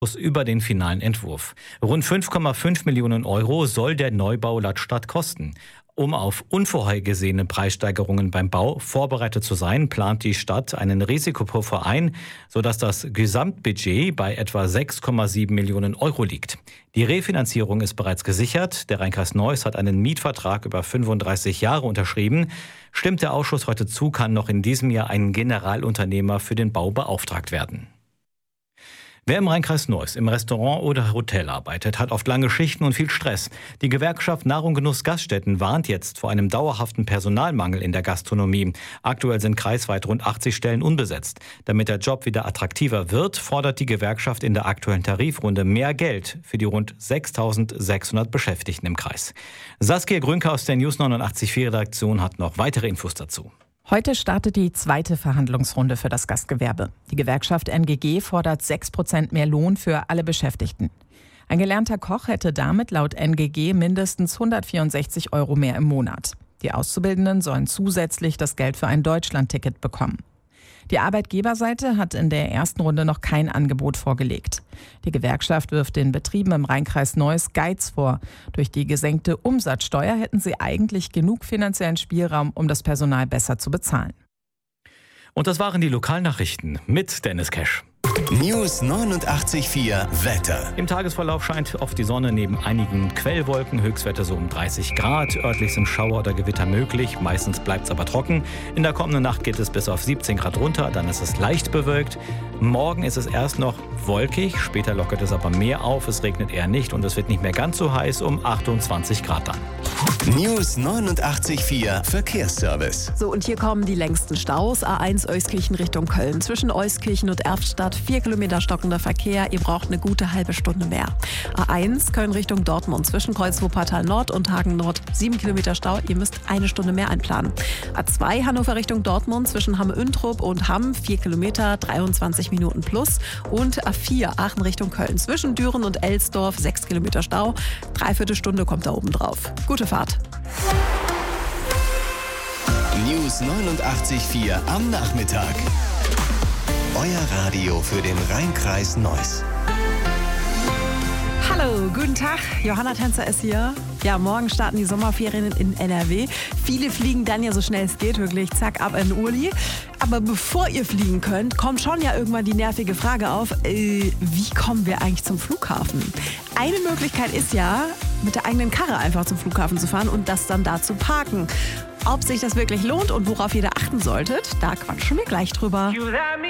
über den finalen Entwurf. Rund 5,5 Millionen Euro soll der Neubau laut Stadt kosten. Um auf unvorhergesehene Preissteigerungen beim Bau vorbereitet zu sein, plant die Stadt einen Risikopuffer ein, sodass das Gesamtbudget bei etwa 6,7 Millionen Euro liegt. Die Refinanzierung ist bereits gesichert. Der Rhein-Kreis Neuss hat einen Mietvertrag über 35 Jahre unterschrieben. Stimmt der Ausschuss heute zu, kann noch in diesem Jahr ein Generalunternehmer für den Bau beauftragt werden. Wer im Rhein-Kreis Neuss im Restaurant oder Hotel arbeitet, hat oft lange Schichten und viel Stress. Die Gewerkschaft Nahrung Genuss Gaststätten warnt jetzt vor einem dauerhaften Personalmangel in der Gastronomie. Aktuell sind kreisweit rund 80 Stellen unbesetzt. Damit der Job wieder attraktiver wird, fordert die Gewerkschaft in der aktuellen Tarifrunde mehr Geld für die rund 6.600 Beschäftigten im Kreis. Saskia Grünke aus der News 89.4 Redaktion hat noch weitere Infos dazu. Heute startet die zweite Verhandlungsrunde für das Gastgewerbe. Die Gewerkschaft NGG fordert 6% mehr Lohn für alle Beschäftigten. Ein gelernter Koch hätte damit laut NGG mindestens 164 Euro mehr im Monat. Die Auszubildenden sollen zusätzlich das Geld für ein Deutschlandticket bekommen. Die Arbeitgeberseite hat in der ersten Runde noch kein Angebot vorgelegt. Die Gewerkschaft wirft den Betrieben im Rhein-Kreis Neuss Geiz vor. Durch die gesenkte Umsatzsteuer hätten sie eigentlich genug finanziellen Spielraum, um das Personal besser zu bezahlen. Und das waren die Lokalnachrichten mit Dennis Kesch. News 89.4 Wetter. Im Tagesverlauf scheint oft die Sonne neben einigen Quellwolken. Höchstwerte so um 30 Grad. Örtlich sind Schauer oder Gewitter möglich. Meistens bleibt es aber trocken. In der kommenden Nacht geht es bis auf 17 Grad runter. Dann ist es leicht bewölkt. Morgen ist es erst noch wolkig. Später lockert es aber mehr auf. Es regnet eher nicht und es wird nicht mehr ganz so heiß, um 28 Grad dann. News 89.4 Verkehrsservice. So, und hier kommen die längsten Staus. A1 Euskirchen Richtung Köln. Zwischen Euskirchen und Erftstadt 4 Kilometer stockender Verkehr. Ihr braucht eine gute halbe Stunde mehr. A1 Köln Richtung Dortmund. Zwischen Kreuz Wuppertal Nord und Hagen Nord 7 Kilometer Stau. Ihr müsst eine Stunde mehr einplanen. A2 Hannover Richtung Dortmund. Zwischen Hamm-Üntrop und Hamm 4 Kilometer, 23 Minuten plus. Und A4 Aachen Richtung Köln. Zwischen Düren und Elsdorf 6 Kilometer Stau. Dreiviertel Stunde kommt da oben drauf. Gute Fahrt. News 89.4 am Nachmittag. Euer Radio für den Rhein-Kreis Neuss. Hallo, guten Tag. Johanna Tänzer ist hier. Ja, morgen starten die Sommerferien in NRW. Viele fliegen dann ja so schnell es geht, wirklich zack, ab in Urli. Aber bevor ihr fliegen könnt, kommt schon ja irgendwann die nervige Frage auf, wie kommen wir eigentlich zum Flughafen? Eine Möglichkeit ist ja, mit der eigenen Karre einfach zum Flughafen zu fahren und das dann da zu parken. Ob sich das wirklich lohnt und worauf ihr da achten solltet, da quatschen wir gleich drüber.